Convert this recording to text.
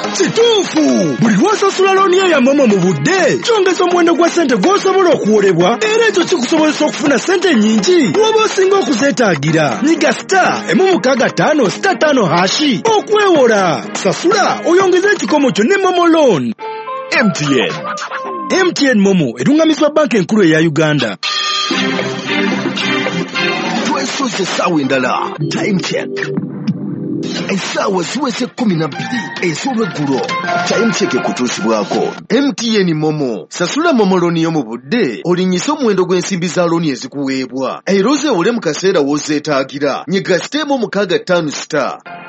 Kituufu, buli lw'osasula looni ya Momo mu budde kyongeza omuwendo gwa ssente gw'osobola okuwolebwa, era ekyo kikusobozesa okufuna ssente nnyingi bw'oba osinga okuzeetaagira. Nyiga *165*5# okwewola. Sasula oyongeze ekikomo kyo ne Momo Loan. MTN Momo erungamizibwa banka enkulu eya Uganda. Twesoze essaawa endala. Time check. Essaawa ziweze 12 ez'olweggulo. Time check ekutuusibwako. MTN Momo. Sasula Momo looni yo mu budde olinnyise omuwendo gw'ensimbi za looni ezikuweebwa. Era ozeewole mu kaseera w'ozeetaagira. Nyiga *165*.